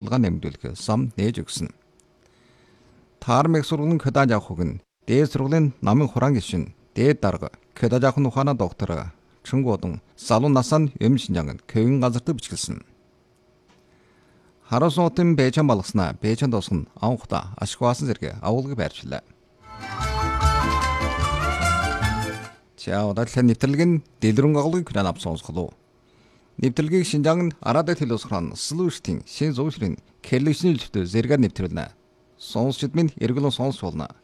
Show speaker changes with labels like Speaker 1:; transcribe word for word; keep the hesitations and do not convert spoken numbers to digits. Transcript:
Speaker 1: судалгаа нэмэгдүүлэх зам нээж өгсөн. Таармыг сургуулийн кодаж авах нь дээд сургуулийн намын хураан гишүүн дээд дарга кодаж авах ухаана доктор Чүнгодон залуу насанд юм шинжаан көвин газарт бичгэлсэн. Харуусуутын Бэйчан балгаснаа Бэйчан досгон анхта ашигваасан зэрэг агуулгыг байрчлаа. За удаачлан нэвтрэлгийн дэлгэрэн агуулгыг хүлээн авч сонсголоо. Нэвтрэлгийг Шинжаан Арадаа телевизхэн Слүүштийн шин зуушрын кэлэвшний зөвтө зэрэгээр нэвтрүүлнэ. Сонсчид минь эргэлэн сонсч болно.